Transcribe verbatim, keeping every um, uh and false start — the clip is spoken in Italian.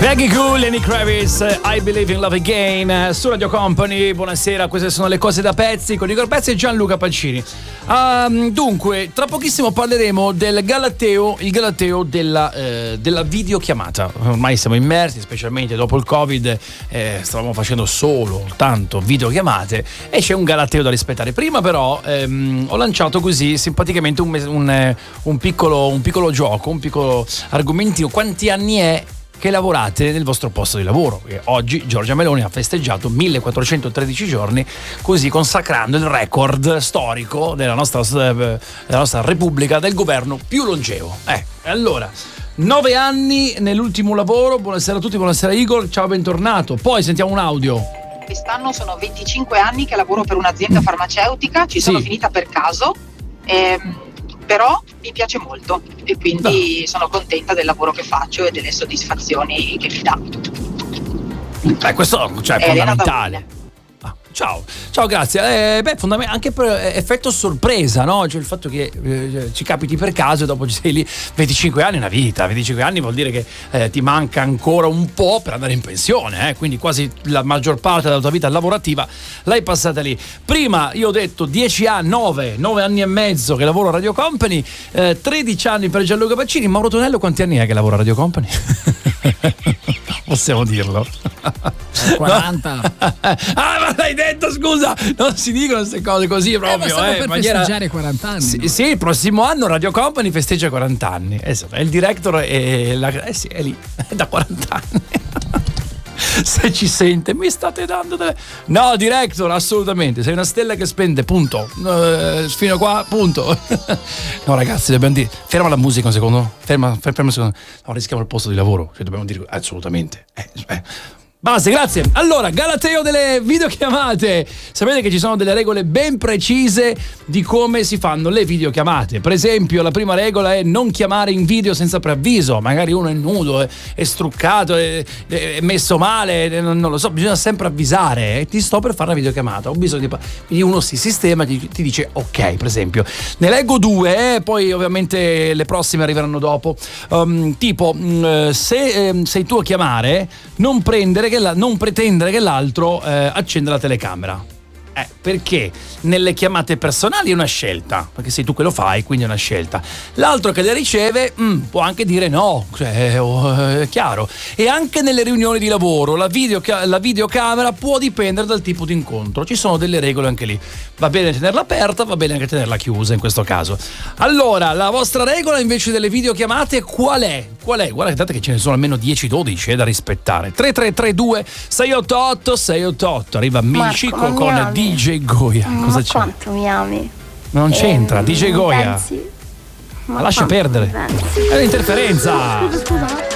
Peggy Gou, Lenny Kravitz, I Believe in Love Again su Radio Company. Buonasera, queste sono le cose da pezzi con Igor Pezzi e Gianluca Palcini. Um, dunque, tra pochissimo parleremo del Galateo, il Galateo della, eh, della videochiamata. Ormai siamo immersi, specialmente dopo il Covid, eh, stavamo facendo solo, tanto videochiamate e c'è un Galateo da rispettare. Prima però ehm, ho lanciato così simpaticamente un, un, un, piccolo, un piccolo gioco, un piccolo argomentino. Quanti anni è che lavorate nel vostro posto di lavoro? Perché oggi Giorgia Meloni ha festeggiato millequattrocentotredici giorni, così consacrando il record storico della nostra, della nostra Repubblica del governo più longevo. Eh, allora, nove anni nell'ultimo lavoro. Buonasera a tutti, buonasera Igor, ciao, bentornato. Poi sentiamo un audio. Quest'anno sono venticinque anni che lavoro per un'azienda farmaceutica, ci sono Sì. finita per caso. Ehm, però mi piace molto e quindi no. sono contenta del lavoro che faccio e delle soddisfazioni che mi dà. Beh, questo cioè, è fondamentale. Ah, ciao, ciao, grazie. Eh, beh, fondament- anche per effetto sorpresa, no? Cioè il fatto che eh, ci capiti per caso e dopo ci sei lì. venticinque anni è una vita, venticinque anni vuol dire che eh, ti manca ancora un po' per andare in pensione, eh? Quindi quasi la maggior parte della tua vita lavorativa l'hai passata lì. Prima io ho detto dieci anni, nove, nove anni e mezzo che lavoro a Radio Company, eh, tredici anni per Gianluca Pacini. Mauro Tonello, quanti anni è che lavora a Radio Company? Possiamo dirlo. quaranta. No? Ah, ma l'hai detto, scusa, non si dicono queste cose così proprio. Eh, ma eh, per maniera... festeggiare quaranta anni. Sì, no? sì, il prossimo anno Radio Company festeggia quaranta anni. Esatto, è il director e la... eh sì, è lì, è da quaranta anni. Se ci sente, mi state dando delle... No, director, assolutamente, sei una stella che spende, punto. Uh, fino a qua, punto. No, ragazzi, dobbiamo dire, ferma la musica un secondo, ferma, ferma un secondo. No, rischiamo il posto di lavoro, cioè dobbiamo dire assolutamente. Eh, eh. Basta, grazie. Allora, Galateo delle videochiamate. Sapete che ci sono delle regole ben precise di come si fanno le videochiamate. Per esempio, la prima regola è non chiamare in video senza preavviso. Magari uno è nudo, è, è struccato, è, è messo male, non, non lo so, bisogna sempre avvisare. Eh, ti sto per fare una videochiamata, ho bisogno di... Quindi uno si sistema, ti, ti dice ok, per esempio. Ne leggo due, eh, poi ovviamente le prossime arriveranno dopo. Um, tipo, mh, se eh, sei tu a chiamare, non prendere che la, non pretendere che l'altro eh, accenda la telecamera. Eh, perché nelle chiamate personali è una scelta, perché sei tu che lo fai, quindi è una scelta. L'altro che le riceve mh, può anche dire no, cioè è, è chiaro. E anche nelle riunioni di lavoro la, video, la videocamera può dipendere dal tipo di incontro. Ci sono delle regole anche lì. Va bene tenerla aperta, va bene anche tenerla chiusa in questo caso. Allora, la vostra regola invece delle videochiamate qual è? Qual è? Guardate che ce ne sono almeno dieci dodici eh, da rispettare. tre tre tre due sei otto otto sei otto otto. Arriva Michico Marco, con D J Goya. Ma Cosa c'è? quanto mi ami? Non c'entra, ehm, D J Goya. Pensi? Ma lascia quanto perdere. pensi? È l'interferenza. Scusa, scusa.